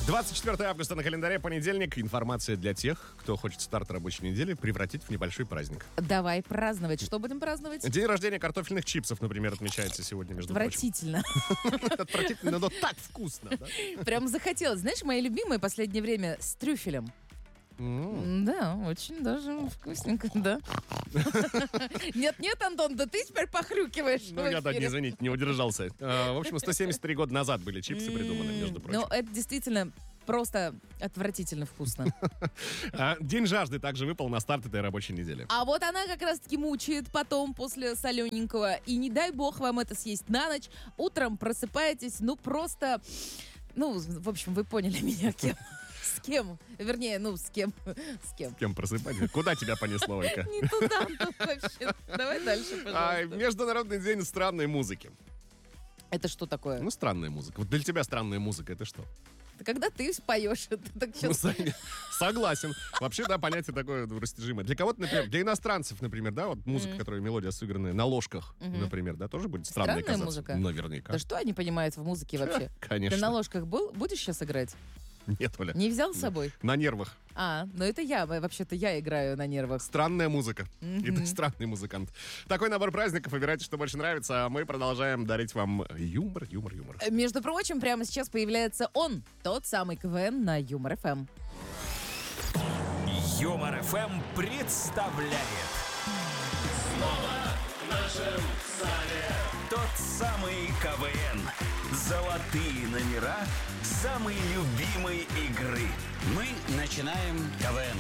24 августа на календаре, понедельник. Информация для тех, кто хочет старт рабочей недели превратить в небольшой праздник. Давай праздновать. Что будем праздновать? День рождения картофельных чипсов, например, отмечается сегодня, между прочим. Отвратительно. Отвратительно, но так вкусно, да? Прям захотелось. Знаешь, мои любимые в последнее время с трюфелем. Да, очень даже вкусненько, да. Нет, Антон, да ты теперь похрюкиваешь. Ну, я, да, извините, не удержался. В общем, 173 года назад были чипсы придуманы, между прочим. Ну, это действительно просто отвратительно вкусно. День жажды также выпал на старт этой рабочей недели. А вот она как раз-таки мучает потом после солененького. И не дай бог вам это съесть на ночь. Утром просыпаетесь, просто... в общем, вы поняли меня, кем. С кем? Вернее, с кем? С кем? С кем просыпать? Куда тебя понесло, Олька? Не туда, вообще. Давай дальше, пожалуйста. Международный день странной музыки. Это что такое? Странная музыка. Вот для тебя странная музыка — это что? Это когда ты споешь, это так сейчас... Согласен. Вообще, да, понятие такое растяжимое. Для кого-то, например, для иностранцев, например, да, вот музыка, которая мелодия сыгранная на ложках, например, да, тоже будет странная казаться. Музыка? Наверняка. Да что они понимают в музыке вообще? Конечно. Ты на ложках будешь сейчас играть? Нет, Оля. Не взял с собой? На нервах. Это вообще-то я играю на нервах. Странная музыка. И ты странный музыкант. Такой набор праздников. Выбирайте, что больше нравится. А мы продолжаем дарить вам юмор. Между прочим, прямо сейчас появляется он, тот самый КВН на Юмор ФМ. Юмор ФМ представляет. Снова в нашем зале Тот самый КВН. Золотые номера самой любимой игры. Мы начинаем КВН.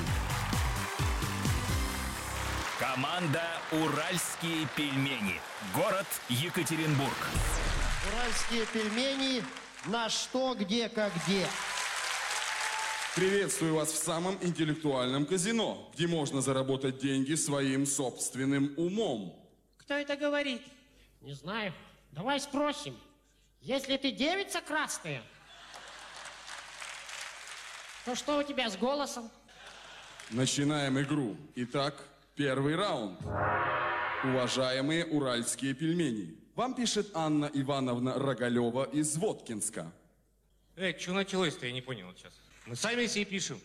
Команда «Уральские пельмени». Город Екатеринбург. Уральские пельмени. На что, где, как где. Приветствую вас в самом интеллектуальном казино, где можно заработать деньги своим собственным умом. Кто это говорит? Не знаю. Давай спросим. Если ты девица красная, то что у тебя с голосом? Начинаем игру. Итак, первый раунд. Уважаемые уральские пельмени, вам пишет Анна Ивановна Рогалева из Воткинска. Что началось-то, я не понял сейчас. Мы сами себе пишем.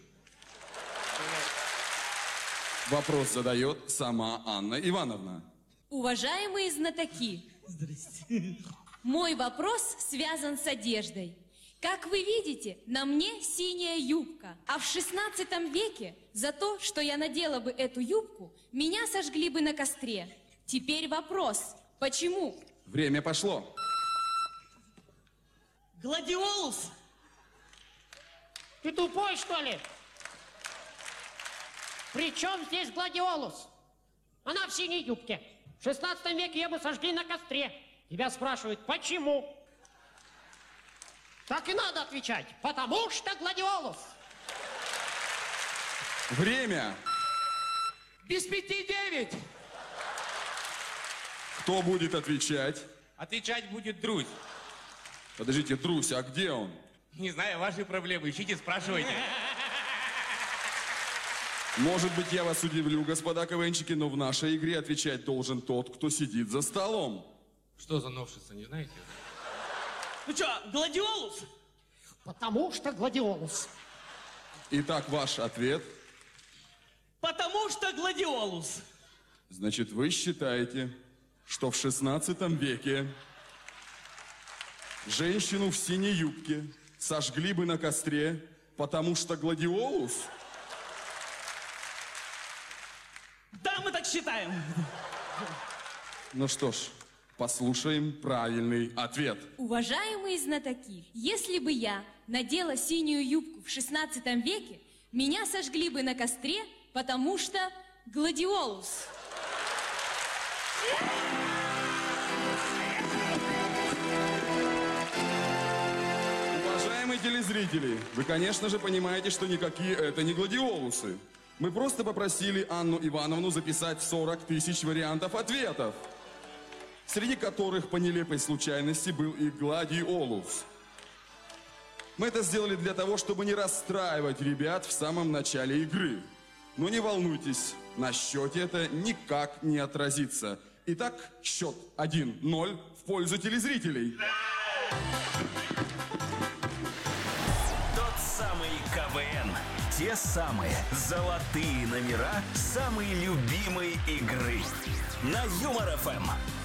Вопрос задает сама Анна Ивановна. Уважаемые знатоки, здрасте. Мой вопрос связан с одеждой. Как вы видите, на мне синяя юбка. А в 16 веке за то, что я надела бы эту юбку, меня сожгли бы на костре. Теперь вопрос, почему? Время пошло. Гладиолус! Ты тупой, что ли? При чем здесь гладиолус? Она в синей юбке. В 16 веке ее бы сожгли на костре. Тебя спрашивают, почему? Так и надо отвечать. Потому что гладиолус. Время. Без 5:09. Кто будет отвечать? Отвечать будет Друзь. Подождите, Друсь, а где он? Не знаю, ваши проблемы. Ищите, спрашивайте. Может быть, я вас удивлю, господа КВНчики, но в нашей игре отвечать должен тот, кто сидит за столом. Что за новшество, не знаете? Ну что, гладиолус? Потому что гладиолус. Итак, ваш ответ. Потому что гладиолус. Значит, вы считаете, что в 16 веке женщину в синей юбке сожгли бы на костре, потому что гладиолус? Да, мы так считаем. Ну что ж, послушаем правильный ответ. Уважаемые знатоки, если бы я надела синюю юбку в 16 веке, меня сожгли бы на костре, потому что гладиолус. Уважаемые телезрители, вы, конечно же, понимаете, что никакие это не гладиолусы. Мы просто попросили Анну Ивановну записать 40 тысяч вариантов ответов, среди которых по нелепой случайности был и гладиолус. Мы это сделали для того, чтобы не расстраивать ребят в самом начале игры. Но не волнуйтесь, на счете это никак не отразится. Итак, счет 1-0 в пользу телезрителей. самый КВН. Те самые золотые номера самой любимой игры. На Юмор ФМ.